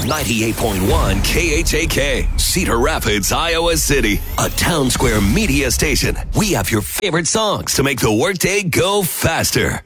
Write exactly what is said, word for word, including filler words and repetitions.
ninety-eight point one K H A K, Cedar Rapids, Iowa City, a Town Square media station. We have your favorite songs to make the workday go faster.